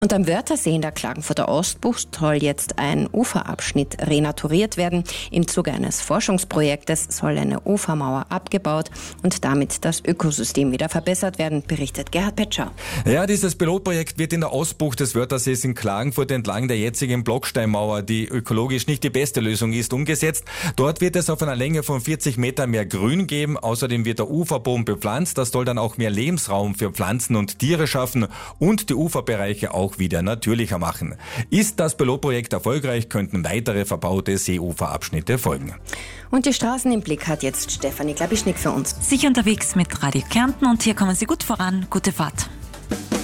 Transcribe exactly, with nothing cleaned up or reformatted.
Und am Wörthersee in der Klagenfurter Ostbucht soll jetzt ein Uferabschnitt renaturiert werden. Im Zuge eines Forschungsprojektes soll eine Ufermauer abgebaut und damit das Ökosystem wieder verbessert werden, berichtet Gerhard Petscher. Ja, dieses Pilotprojekt wird in der Ostbucht des Wörthersees in Klagenfurt entlang der jetzigen Blocksteinmauer, die ökologisch nicht die beste Lösung ist, umgesetzt. Dort wird es auf einer Länge von vierzig Metern mehr Grün geben. Außerdem wird der Uferboden bepflanzt. Das soll dann auch mehr Lebensraum für Pflanzen und Tiere schaffen und die Uferbereiche auch wieder natürlicher machen. Ist das Pilotprojekt erfolgreich, könnten weitere verbaute Seeuferabschnitte folgen. Und die Straßen im Blick hat jetzt Stefanie Klabischnik für uns. Sicher unterwegs mit Radio Kärnten und hier kommen Sie gut voran. Gute Fahrt.